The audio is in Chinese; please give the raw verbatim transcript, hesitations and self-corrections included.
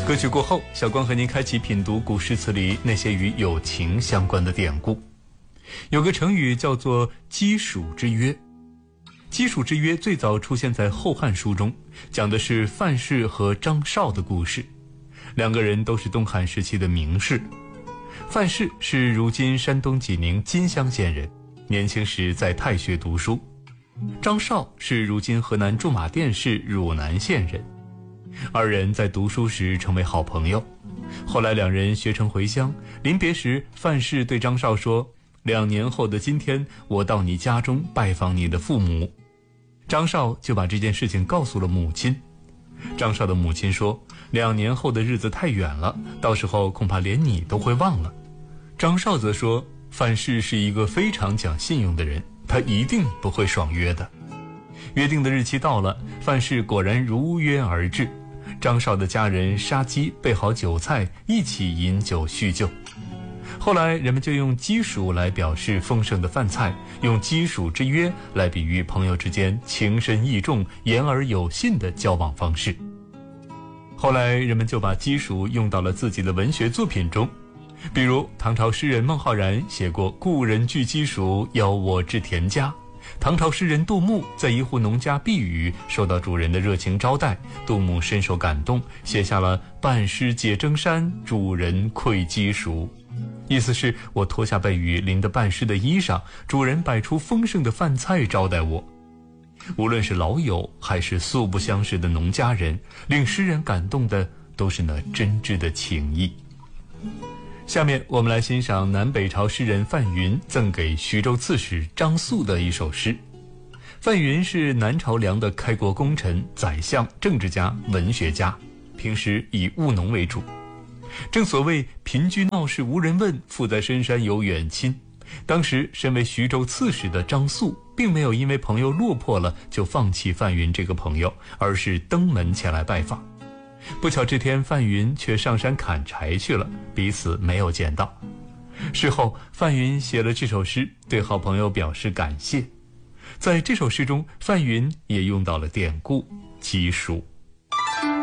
歌曲过后，小光和您开启品读古诗词里那些与友情相关的典故。有个成语叫做鸡黍之约。鸡黍之约最早出现在《后汉书》中，讲的是范氏和张绍的故事。两个人都是东汉时期的名士。范氏是如今山东济宁金乡县人，年轻时在太学读书。张绍是如今河南驻马店市汝南县人。二人在读书时成为好朋友，后来两人学成回乡，临别时范氏对张绍说，两年后的今天我到你家中拜访你的父母。张绍就把这件事情告诉了母亲。张绍的母亲说，两年后的日子太远了，到时候恐怕连你都会忘了。张绍则说，范氏是一个非常讲信用的人，他一定不会爽约的。约定的日期到了，范氏果然如约而至。张绍的家人杀鸡，备好酒菜，一起饮酒叙旧。后来人们就用鸡黍来表示丰盛的饭菜，用鸡黍之约来比喻朋友之间情深意重、言而有信的交往方式。后来人们就把鸡黍用到了自己的文学作品中，比如唐朝诗人孟浩然写过故人具鸡黍，邀我至田家。唐朝诗人杜牧在一户农家避雨，受到主人的热情招待，杜牧深受感动，写下了半诗解征衫，主人馈鸡黍。意思是我脱下被雨淋得半湿的衣裳，主人摆出丰盛的饭菜招待我。无论是老友还是素不相识的农家人，令诗人感动的都是那真挚的情谊。下面我们来欣赏南北朝诗人范云赠给徐州刺史张肃的一首诗。范云是南朝梁的开国功臣、宰相、政治家、文学家，平时以务农为主。正所谓贫居闹市无人问，富在深山有远亲。当时身为徐州刺史的张肃并没有因为朋友落魄了就放弃范云这个朋友，而是登门前来拜访。不巧这天范云却上山砍柴去了，彼此没有见到。事后范云写了这首诗，对好朋友表示感谢。在这首诗中，范云也用到了典故鸡黍。